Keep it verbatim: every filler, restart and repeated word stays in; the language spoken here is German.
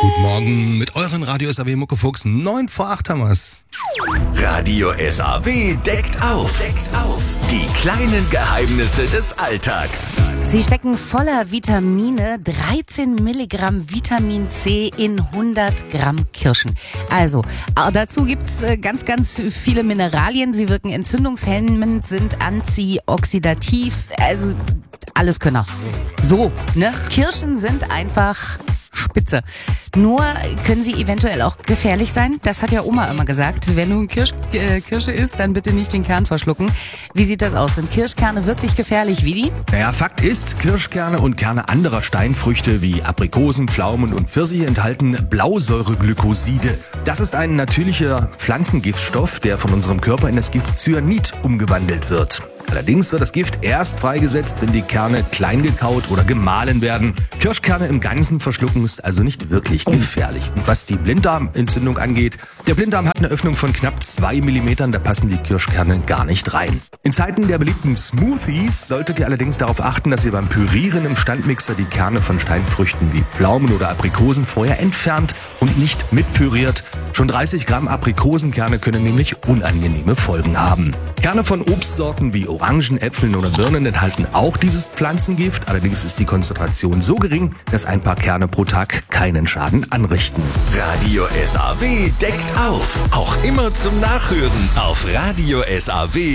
Guten Morgen mit euren Radio S A W Muckefuchs. neun vor acht haben wir's. Radio S A W deckt auf. Deckt auf. Die kleinen Geheimnisse des Alltags. Sie stecken voller Vitamine, dreizehn Milligramm Vitamin C in hundert Gramm Kirschen. Also, dazu gibt's ganz, ganz viele Mineralien. Sie wirken entzündungshemmend, sind antioxidativ, also alles Könner. So, ne? Kirschen sind einfach spitze. Nur können sie eventuell auch gefährlich sein. Das hat ja Oma immer gesagt. Wenn du eine Kirsch, äh, Kirsche isst, dann bitte nicht den Kern verschlucken. Wie sieht das aus? Sind Kirschkerne wirklich gefährlich, Vidi? Naja, Fakt ist, Kirschkerne und Kerne anderer Steinfrüchte wie Aprikosen, Pflaumen und Pfirsiche enthalten Blausäureglykoside. Das ist ein natürlicher Pflanzengiftstoff, der von unserem Körper in das Gift Cyanid umgewandelt wird. Allerdings wird das Gift erst freigesetzt, wenn die Kerne klein gekaut oder gemahlen werden. Kirschkerne im Ganzen verschlucken ist also nicht wirklich gefährlich. Und was die Blinddarmentzündung angeht, der Blinddarm hat eine Öffnung von knapp zwei Millimetern, da passen die Kirschkerne gar nicht rein. In Zeiten der beliebten Smoothies solltet ihr allerdings darauf achten, dass ihr beim Pürieren im Standmixer die Kerne von Steinfrüchten wie Pflaumen oder Aprikosen vorher entfernt und nicht mitpüriert. Schon dreißig Gramm Aprikosenkerne können nämlich unangenehme Folgen haben. Kerne von Obstsorten wie Orangen, Äpfeln oder Birnen enthalten auch dieses Pflanzengift. Allerdings ist die Konzentration so gering, dass ein paar Kerne pro Tag keinen Schaden anrichten. Radio S A W deckt auf. Auch immer zum Nachhören auf Radio S A W.